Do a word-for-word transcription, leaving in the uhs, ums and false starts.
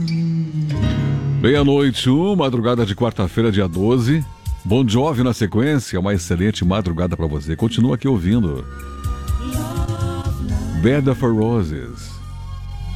Meia-noite, um, madrugada de quarta-feira, dia doze. Bon Jovi na sequência, uma excelente madrugada pra você. Continua aqui ouvindo Bed of Roses.